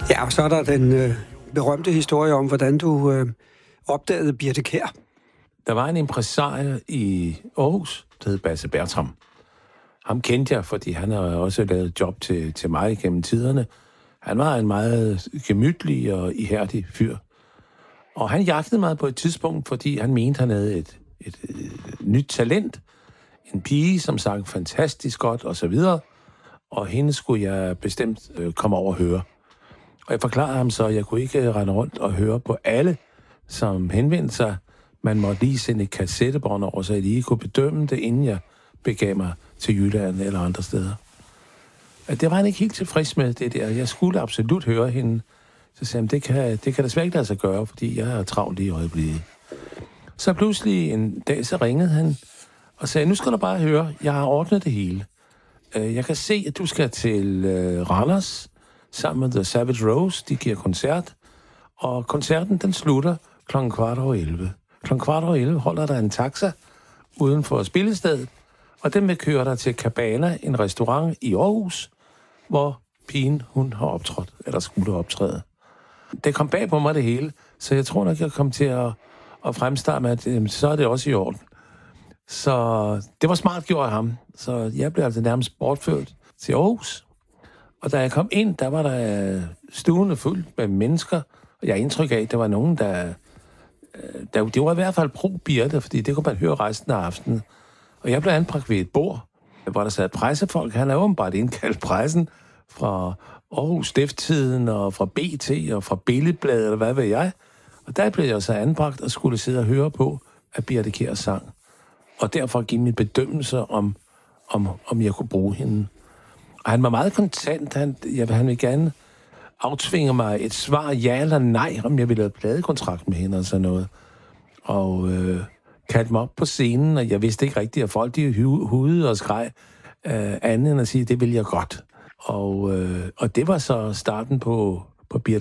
Ja, og så er der den berømte historie om, hvordan du opdagede Birthe Kjær. Der var en impresario i Aarhus, der hed Basse Bertram. Ham kendte jeg, fordi han har også lavet job til mig gennem tiderne. Han var en meget gemytlig og ihærdig fyr. Og han jagtede mig på et tidspunkt, fordi han mente, han havde et nyt talent. En pige, som sang fantastisk godt og så videre. Og hende skulle jeg bestemt komme over og høre. Og jeg forklarede ham så, at jeg kunne ikke rende rundt og høre på alle, som henvendte sig. Man måtte lige sende et kassettebånd over, så jeg lige kunne bedømme det, inden jeg begav mig til Jylland eller andre steder. Det var han ikke helt tilfreds med, det der. Jeg skulle absolut høre hende. Så sagde han, det kan desværre ikke lade sig gøre, fordi jeg er travlt i øjeblikket. Så pludselig en dag, så ringede han og sagde, nu skal du bare høre, jeg har ordnet det hele. Jeg kan se, at du skal til Randers sammen med The Savage Rose. De giver koncert, og koncerten den slutter 11:15. 11:15 holder der en taxa uden for spillestedet, og den vil køre dig til Cabana, en restaurant i Aarhus, hvor pigen, hun har optrådt, eller skulle optræde. Det kom bag på mig det hele, så jeg tror nok, jeg kom til at fremstarte med, at så er det også i orden. Så det var smart gjort af ham. Så jeg blev altså nærmest bortført til Aarhus. Og da jeg kom ind, der var der stuerne fuld med mennesker, og jeg har indtryk af, at der var nogen, det var i hvert fald pro-Birthe, fordi det kunne man høre resten af aftenen. Og jeg blev anbragt ved et bord, hvor der sad pressefolk. Han er åbenbart indkaldt pressen fra Aarhus Stifttiden og fra BT og fra Billedbladet, eller hvad ved jeg. Og der blev jeg så anbragt og skulle sidde og høre på, at Birthe Kjær sang. Og derfor give min bedømmelse om jeg kunne bruge hende. Og han var meget kontant. Han ville gerne aftvinge mig et svar, ja eller nej, om jeg ville have pladekontrakt med hende og sådan noget. Og kaldte mig op på scenen, og jeg vidste ikke rigtigt, at folk de hudede og skreg andet end at sige, det vil jeg godt. Og det var så starten på Birthe